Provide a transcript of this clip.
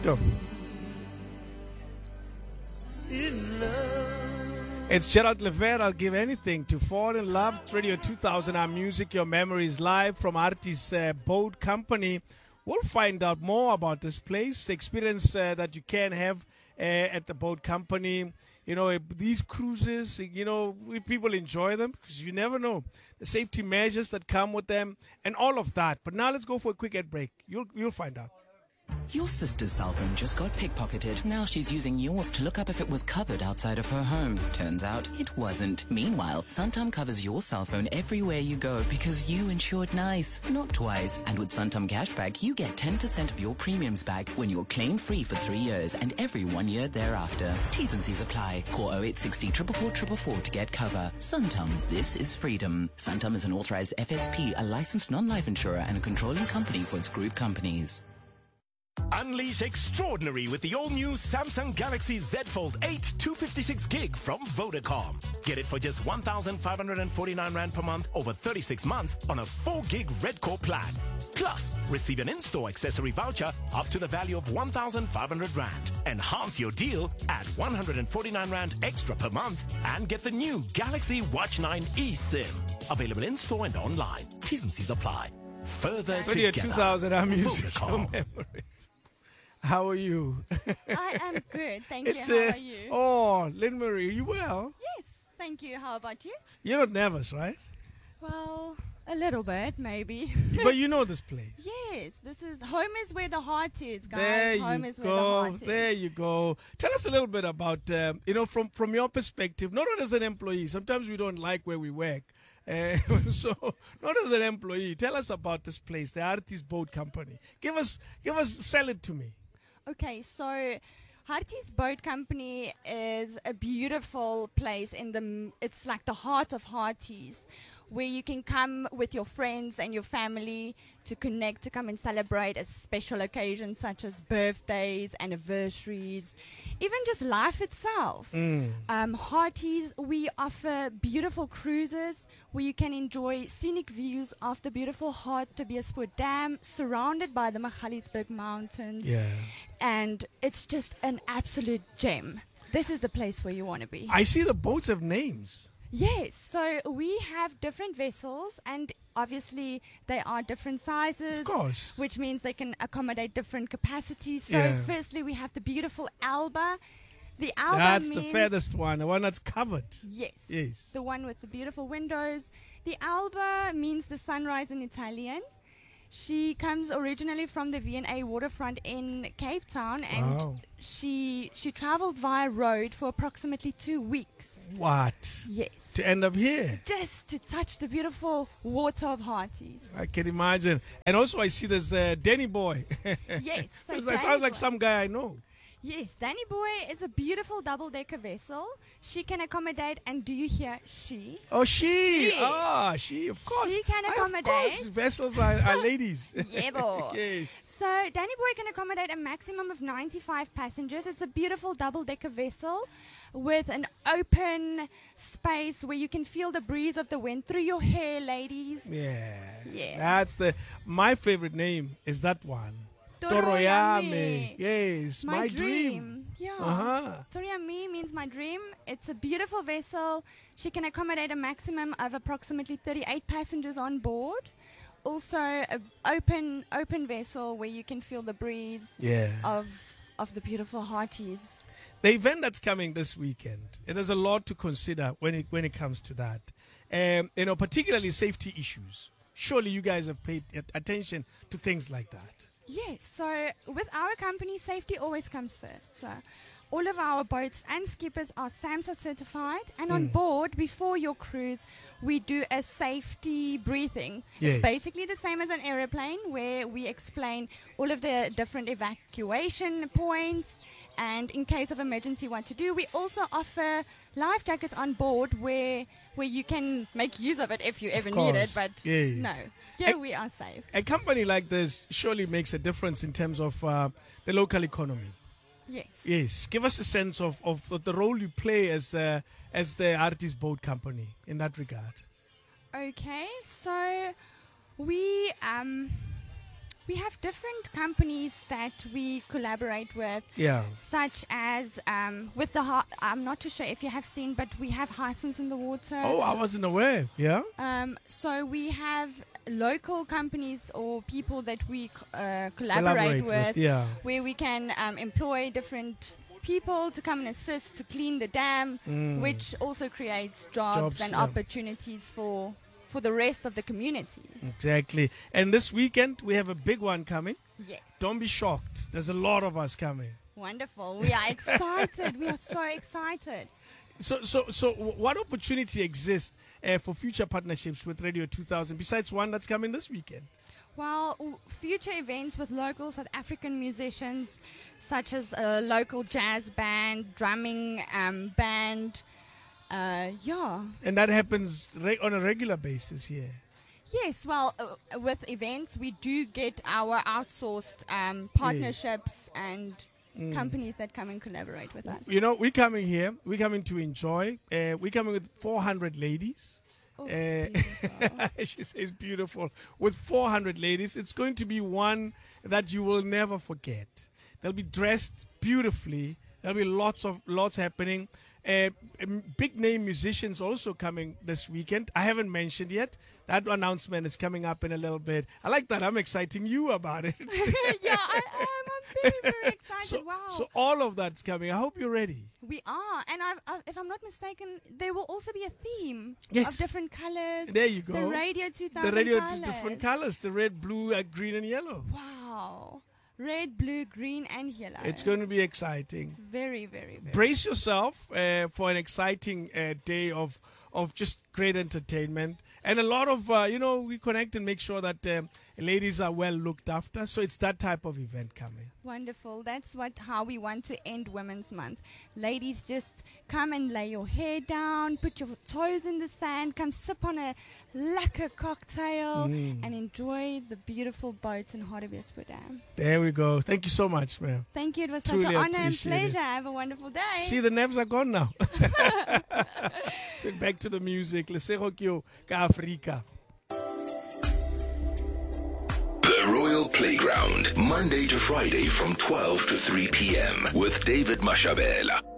Go. It's Gerald Levert. I'll give anything to fall in love. Radio 2000, our music, your memories, live from Artie's Boat Company. We'll find out more about this place, the experience that you can have at the Boat Company. You know, these cruises, you know, people enjoy them because you never know the safety measures that come with them and all of that. But now let's go for a quick ad break. You'll find out. Your sister's cell phone just got pickpocketed. Now she's using yours to look up if it was covered outside of her home. Turns out it wasn't. Meanwhile, Santam covers your cell phone everywhere you go because you insured nice, not twice. And with Santam Cashback, you get 10% of your premiums back when you're claim-free for 3 years and every 1 year thereafter. T's and C's apply. Call 0860 444 to get cover. Santam, this is freedom. Santam is an authorized FSP, a licensed non-life insurer and a controlling company for its group companies. Unleash extraordinary with the all-new Samsung Galaxy Z Fold 8 256 gig from Vodacom. Get it for just 1,549 Rand per month over 36 months on a 4 gig Red Core plan. Plus, receive an in-store accessory voucher up to the value of 1,500 Rand. Enhance your deal at 149 Rand extra per month and get the new Galaxy Watch 9 eSIM. Available in-store and online. T's and C's apply. Further Radio together. 2000, our music, Vodacom. your memories. How are you? I am good, thank you. How are you? Oh, Lynn Marie, you well? Yes, thank you. How about you? You're not nervous, right? Well, a little bit, maybe. But you know this place. Yes, this is home is where the heart is, guys. There Home you is where the go. heart is. There you go. Tell us a little bit about, from your perspective, not as an employee. Sometimes we don't like where we work. So, not as an employee. Tell us about this place, the Artie's Boat Company. Sell it to me. Okay, so Hartie's Boat Company is a beautiful place it's like the heart of Hartie's, where you can come with your friends and your family to connect, to come and celebrate a special occasions such as birthdays, anniversaries, even just life itself. Hartie's, we offer beautiful cruises where you can enjoy scenic views of the beautiful Hartbeespoort Dam, surrounded by the Magaliesberg Mountains. Yeah. And it's just an absolute gem. This is the place where you want to be. I see the boats have names. Yes, so we have different vessels, and obviously they are different sizes. Of course. Which means they can accommodate different capacities. So Yeah. firstly, we have the beautiful Alba. The Alba That's means the furthest one, the one that's covered. Yes. Yes. The one with the beautiful windows. The Alba means the sunrise in Italian. She comes originally from the V&A waterfront in Cape Town, and Wow. she traveled via road for approximately 2 weeks. What? Yes. To end up here. Just to touch the beautiful water of Hartie's. I can imagine. And also I see there's Danny Boy. Yes. So That Danny sounds like Boy- some guy I know. Yes, Danny Boy is a beautiful double-decker vessel. She can accommodate, and do you hear she? Oh, she. She. Ah, she, of course. She can Of accommodate. course, vessels are ladies. Yeah, boy. Yes. So Danny Boy can accommodate a maximum of 95 passengers. It's a beautiful double-decker vessel with an open space where you can feel the breeze of the wind through your hair, ladies. Yeah. Yeah. That's my favorite name is that one. Toroyame. Yes, my dream. Yeah. Uh-huh. Toroyame means my dream. It's a beautiful vessel. She can accommodate a maximum of approximately 38 passengers on board. Also, an open vessel where you can feel the breeze Yeah. of the beautiful Hartie's. The event that's coming this weekend, there's a lot to consider when it comes to that. Particularly safety issues. Surely you guys have paid attention to things like that. Yes, so with our company, safety always comes first. So all of our boats and skippers are SAMHSA certified, and on board, before your cruise, we do a safety briefing. Yes. It's basically the same as an aeroplane, where we explain all of the different evacuation points and in case of emergency what to do. We also offer life jackets on board where you can make use of it if you ever need it, course, but yes. no, here we are safe. A company like this surely makes a difference in terms of the local economy. Yes. Yes. Give us a sense of the role you play as the Artie's Boat Company in that regard. Okay, so we We have different companies that we collaborate with, Yeah. such as with the I'm not too sure if you have seen, but we have Hyacinths in the Water. Oh, I wasn't aware. Yeah. So we have local companies or people that we collaborate with, yeah. where we can employ different people to come and assist to clean the dam, which also creates jobs and yeah. opportunities for the rest of the community. Exactly. And this weekend we have a big one coming. Yes. Don't be shocked. There's a lot of us coming. Wonderful. We are excited. We are so excited. So what opportunity exists for future partnerships with Radio 2000 besides one that's coming this weekend? Well, future events with local South African musicians, such as a local jazz band, drumming band, yeah. And that happens on a regular basis here. Yes, well, with events, we do get our outsourced partnerships and companies that come and collaborate with us. You know, we're coming here. We're coming to enjoy. We're coming with 400 ladies. Oh, She says beautiful. With 400 ladies, it's going to be one that you will never forget. They'll be dressed beautifully. There'll be lots happening. Big name musicians also coming this weekend. I haven't mentioned yet. That announcement is coming up in a little bit. I like that. I'm exciting you about it. Yeah, I am. I'm very, very excited. Wow. So all of that's coming. I hope you're ready. We are. And if I'm not mistaken, there will also be a theme Yes. of different colors. There you go. The Radio 2000 The radio colors. different colors. The red, blue, green, and yellow. Wow. Red, blue, green, and yellow. It's going to be exciting. Very, very, very. Brace yourself for an exciting day of just great entertainment. And a lot of, we connect and make sure that ladies are well looked after. So it's that type of event coming. Wonderful. That's how we want to end Women's Month. Ladies, just come and lay your hair down, put your toes in the sand, come sip on a lekker cocktail and enjoy the beautiful boats in Hartbeespoort Dam. There we go. Thank you so much, ma'am. Thank you. It was Truly such an honor and appreciate it. pleasure. Have a wonderful day. See, the nerves are gone now. So back to the music. Lesego kyo ka Afrika. The Royal Playground, Monday to Friday from 12 to 3 p.m. with David Mashabela.